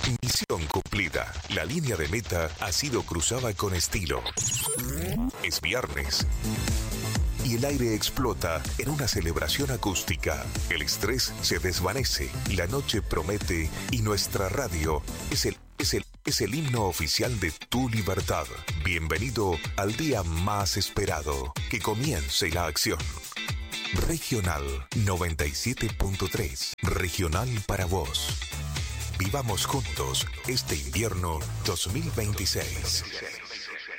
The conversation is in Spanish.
Misión cumplida. La línea de meta ha sido cruzada con estilo. Es viernes. Y el aire explota en una celebración acústica. El estrés se desvanece, la noche promete y nuestra radio es el himno oficial de tu libertad. Bienvenido al día más esperado. Que comience la acción. Regional 97.3. Regional para vos. Vivamos juntos este invierno 2026.